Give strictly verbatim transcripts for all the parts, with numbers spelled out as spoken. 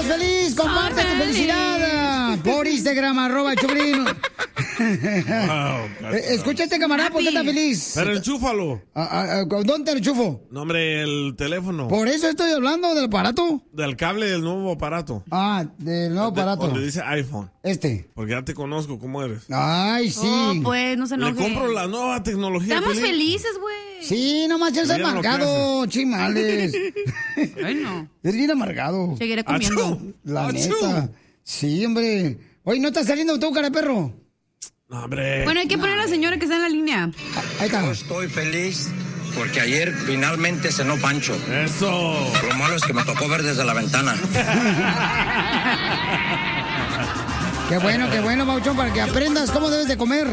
estás feliz? Comparte tu felicidad por Instagram, arroba el Choplin. Wow, Escucha este camarada, ¿por qué está feliz? Pero enchúfalo. ¿A, a, ¿Dónde te lo enchufo? No, hombre, el teléfono. ¿Por eso estoy hablando del aparato? Del cable del nuevo aparato. Ah, del nuevo De- aparato. Donde dice iPhone. Este. Porque ya te conozco cómo eres. Ay, sí. Oh, pues, no se Le enoje. compro la nueva tecnología. Estamos Piolín. felices, güey. Sí, nomás eres Pero ya no amargado, chimales. Ay, no. Eres bien amargado. Seguiré comiendo. La Achú. neta. Sí, hombre. Oye, ¿no estás saliendo tú, cara de perro? No, hombre. Bueno, hay que poner a la señora que está en la línea. Ahí está. Yo estoy feliz porque ayer finalmente cenó Pancho. Eso. Lo malo es que me tocó ver desde la ventana. Qué bueno, qué bueno, Mauchón, para que aprendas cómo debes de comer.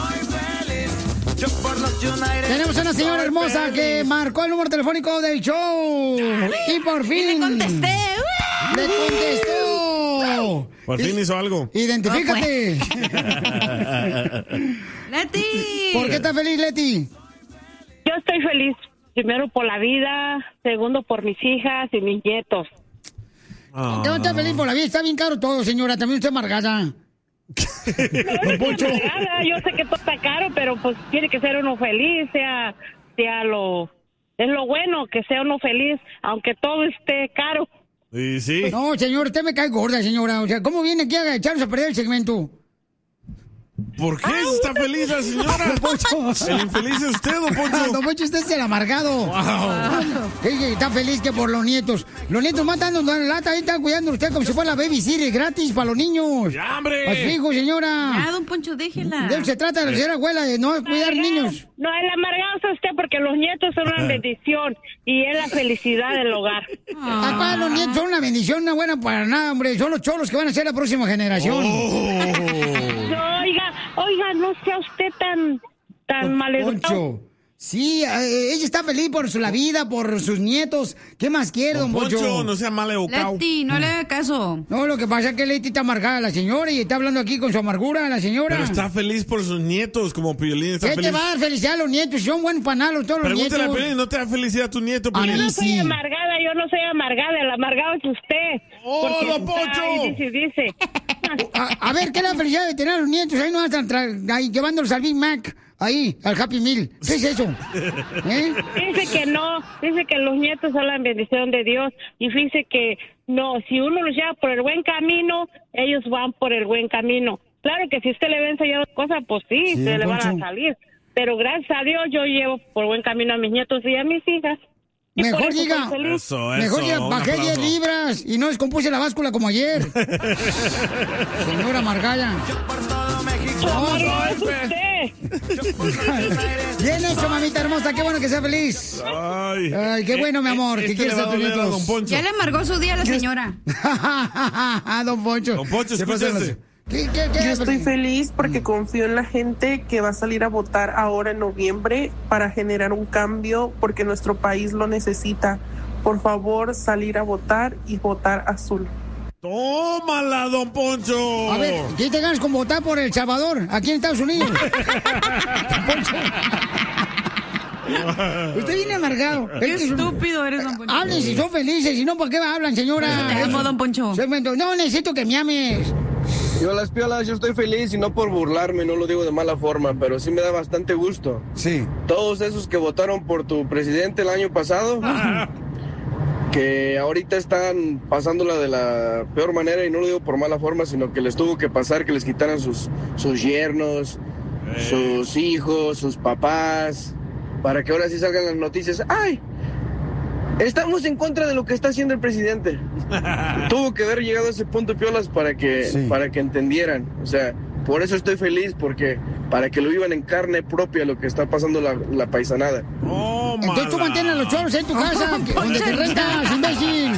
Tenemos una señora hermosa que marcó el número telefónico del show. Y por fin. Y le contesté. ¡Le contestó! Por fin hizo algo. Identifícate. Leti. ¿Por qué estás feliz, Leti? Yo estoy feliz, primero por la vida, segundo por mis hijas y mis nietos. Ah. No estás feliz por la vida, está bien caro todo, señora. También usted amargada. Don Poncho. Nada, yo sé que todo está caro, pero pues tiene que ser uno feliz, sea, sea lo, es lo bueno que sea uno feliz, aunque todo esté caro. Y sí. No, señor, usted me cae gorda, señora. O sea, ¿cómo viene aquí a echarnos a perder el segmento? ¿Por qué está feliz la señora? Don Poncho. El infeliz es usted, don Poncho. Don Poncho, usted es el amargado. Wow. Ella está feliz que por los nietos. Los nietos matando la lata, ahí están cuidando a usted como si fuera la babysitter gratis para los niños. ¡Ya, hombre! A su hijo, señora. Ya, don Poncho, déjela. De eso se trata de la señora abuela, de no cuidar niños. No, el amargado es usted porque los nietos son una bendición y es la felicidad del hogar. Acá los nietos son una bendición, no buena para nada, hombre. Son los cholos que van a ser la próxima generación. Oh. No, oiga, oiga, no sea usted tan, tan maleducado. Poncho. Sí, eh, ella está feliz por su, la vida, por sus nietos. ¿Qué más quiere, don, Don Poncho? Poncho, no sea mal educado. Leti, no le haga caso. No, lo que pasa es que Leti está amargada la señora y está hablando aquí con su amargura la señora. Pero está feliz por sus nietos, como Piolín está ¿Qué feliz. te va a dar felicidad a los nietos? Son buenos panalos todos los Pregúntale a nietos. Piolín, ¿no te da felicidad a tu nieto, A Piolín? mí Yo no soy sí. amargada, yo no soy amargada, el amargado es usted. ¡Oh, Porque don Poncho! ay, dice, dice. A, a ver, ¿qué es la felicidad de tener a los nietos? Ahí no están tra- ahí llevándolos al Big Mac, ahí, al Happy Meal. ¿Qué es eso? ¿Eh? Dice que no, dice que los nietos son la bendición de Dios y dice que no, si uno los lleva por el buen camino, ellos van por el buen camino. Claro que si usted le va a enseñar cosas, pues sí, Sí, se don le van a Poncho. salir. Pero gracias a Dios yo llevo por buen camino a mis nietos y a mis hijas. Y por Mejor eso diga, soy feliz. Eso, eso. mejor diga, un bajé diez aplauso. libras y no descompuse la báscula como ayer. Señora Margalla. Amargado es usted. Bien hecho, mamita hermosa, qué bueno que sea feliz. Ay, Ay, qué bueno, mi amor, que Este quieres le va a tus doler nietos. Don Poncho. Ya le amargó su día a la señora. Don Poncho. Don Poncho, ¿Qué escucha pasa? este. ¿Qué, qué, qué? Yo estoy feliz porque confío en la gente que va a salir a votar ahora en noviembre para generar un cambio porque nuestro país lo necesita. Por favor, salir a votar y votar azul. ¡Tómala, don Poncho! A ver, ¿qué te ganas con votar por El Salvador, aquí en Estados Unidos? Don Poncho. Usted viene amargado. Qué estúpido eres, don Poncho. Hablen si son felices, si no, ¿por qué hablan, señora? Te amo, don Poncho. Segmento. No, necesito que me ames. Yo las piolas, yo estoy feliz y no por burlarme, no lo digo de mala forma, pero sí me da bastante gusto. Sí. Todos esos que votaron por tu presidente el año pasado, que ahorita están pasándola de la peor manera, y no lo digo por mala forma, sino que les tuvo que pasar que les quitaran sus, sus yernos, sus hijos, sus papás, para que ahora sí salgan las noticias. ¡Ay! Estamos en contra de lo que está haciendo el presidente. Tuvo que haber llegado a ese punto, piolas, para que, Sí. para que entendieran. O sea, por eso estoy feliz, porque para que lo vivan en carne propia lo que está pasando la, la paisanada. ¡Tómala! Entonces tú mantienes a los choros en tu casa, que- donde te rentas, imbécil.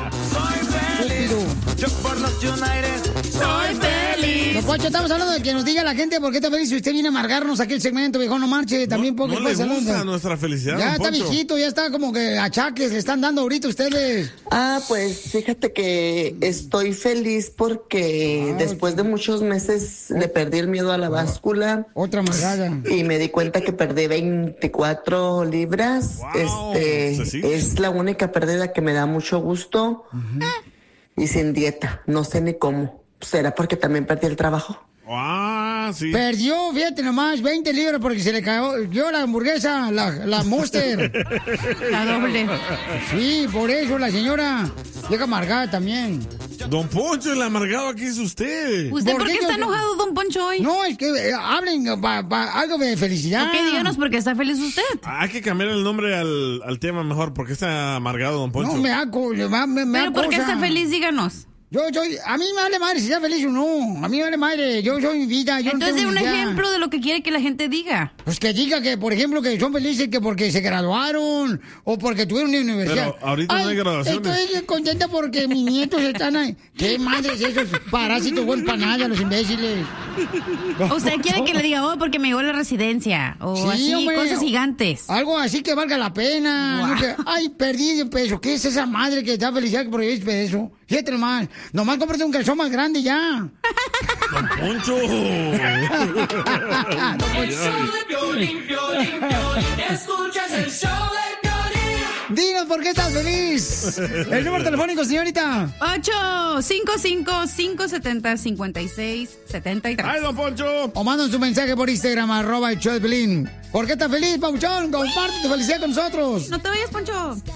Estúpido. Soy feliz. Don Poncho, estamos hablando de que nos diga la gente por qué está feliz si usted viene a amargarnos aquí el segmento, viejo, no marche. También No, porque no le gusta nuestra felicidad, Ya don está Poncho. viejito, ya está como que achaques le están dando ahorita ustedes. Ah, pues fíjate que estoy feliz porque Ah, después de muchos meses le perdí el miedo a la báscula Otra amargada. y me di cuenta que perdí veinticuatro libras. Wow, este ¿sí? es la única pérdida que me da mucho gusto. y sin dieta. No sé ni cómo. ¿Será porque también perdí el trabajo? Ah, sí. Perdió, fíjate nomás, veinte libras porque se le cayó la hamburguesa, la, la Monster. La doble. Sí, por eso la señora llega amargada también. Don Poncho, el amargado aquí es usted. ¿Usted por, ¿Por qué qué está yo- enojado, don Poncho, hoy? No, es que eh, hablen pa- pa- algo de felicidad. Ok, díganos por qué está feliz usted. Hay que cambiar el nombre al, al tema mejor, porque está amargado Don Poncho. No, me da, co- me, da- me, me da Pero ¿por qué cosa. está feliz? Díganos. Yo soy, a mí me vale madre si está feliz o no. A mí me vale madre, yo soy mi vida. Yo Entonces, no de tengo un ni idea. ejemplo de lo que quiere que la gente diga. Pues que diga que, por ejemplo, que son felices que porque se graduaron o porque tuvieron una universidad. Pero ahorita no hay graduaciones. Estoy contenta porque mis nietos están ahí. ¿Qué madres esos parásitos buen para nada, los imbéciles? Usted quiere que le diga, oh, porque me llegó la residencia. O Sí, así, hombre. cosas gigantes. Algo así que valga la pena. Guau. No que, ay, perdí de peso. ¿Qué es esa madre que da felicidad por el peso? Fíjate nomás. Nomás cómprate un calzón más grande ya. Don Poncho. Escuchas el show de Piolín. Dinos por qué estás feliz. El número telefónico, señorita. ocho cinco cinco, cinco siete cero, cinco seis siete tres. ¡Ay, Don Poncho! O mandan su mensaje por Instagram, arroba el show de Piolín. ¿Por qué estás feliz, Pauchón? Comparte tu felicidad con nosotros. No te vayas, Poncho.